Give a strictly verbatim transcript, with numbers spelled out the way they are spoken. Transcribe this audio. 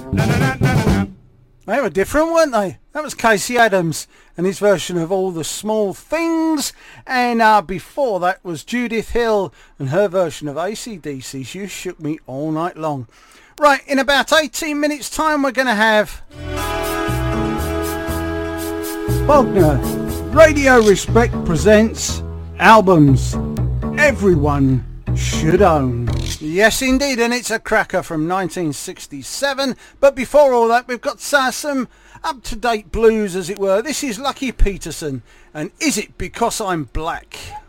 They were different, weren't they? That was Casey Adams and his version of All the Small Things. And uh, before that was Judith Hill and her version of A C D C's You Shook Me All Night Long. Right, in about eighteen minutes time we're going to have Bogner Radio Respect presents albums everyone should own. Yes indeed, and it's a cracker from nineteen sixty-seven. But before all that, we've got uh, some up-to-date blues, as it were. This is Lucky Peterson, and Is It Because I'm Black?